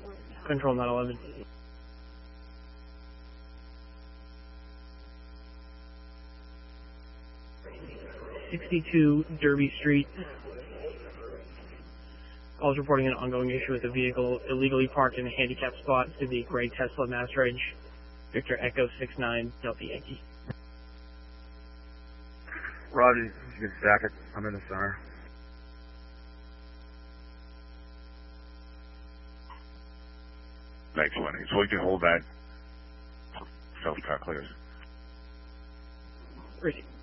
Control 911. 62 Derby Street. Calls reporting an ongoing issue with a vehicle illegally parked in a handicapped spot to the gray Tesla Master Edge. Victor Echo 69 Delta Yankee. Roger, you can stack it. I'm in the center. Excellent. So we can hold that self-car clears. Receive.